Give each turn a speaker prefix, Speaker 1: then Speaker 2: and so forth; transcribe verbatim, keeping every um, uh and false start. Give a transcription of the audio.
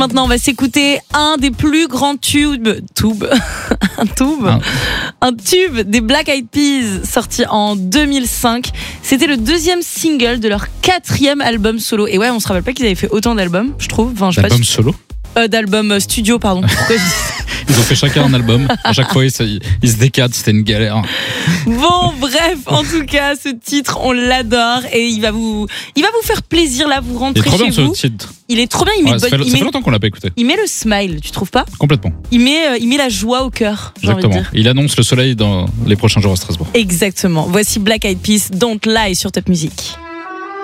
Speaker 1: maintenant, on va s'écouter un des plus grands tubes, tubes, un tube, un. un tube des Black Eyed Peas, sorti en deux mille cinq. C'était le deuxième single de leur quatrième album solo. Et ouais, on se rappelle pas qu'ils avaient fait autant d'albums, je trouve. Enfin, je sais pas
Speaker 2: D'albums
Speaker 1: si...
Speaker 2: solo
Speaker 1: euh, D'albums studio, pardon. Pourquoi je dis ça?
Speaker 2: Ils ont fait chacun un album. À chaque fois, ils se, ils se décadent. C'était une galère.
Speaker 1: Bon, bref, en tout cas, ce titre, on l'adore et il va vous, il va vous faire plaisir là. Vous rentrez
Speaker 2: chez
Speaker 1: chez vous.
Speaker 2: Ce titre.
Speaker 1: Il est trop bien. Il met,
Speaker 2: ouais, ça,
Speaker 1: bonne,
Speaker 2: fait,
Speaker 1: il
Speaker 2: ça
Speaker 1: met,
Speaker 2: fait longtemps qu'on l'a pas écouté.
Speaker 1: Il met le smile, tu trouves pas?
Speaker 2: Complètement.
Speaker 1: Il met, euh, il met la joie au cœur.
Speaker 2: Exactement. Il annonce le soleil dans les prochains jours à Strasbourg.
Speaker 1: Exactement. Voici Black Eyed Peas, Don't Lie sur Top Music.